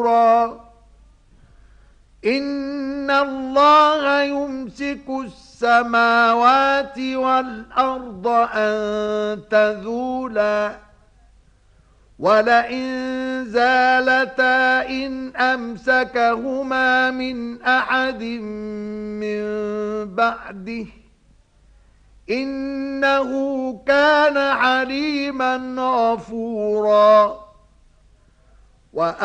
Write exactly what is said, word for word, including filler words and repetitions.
إن الله يمسك السماوات والأرض أن تزولا ولئن زالتا إن أمسكهما من أحد من بعده إنه كان حليما غفورا.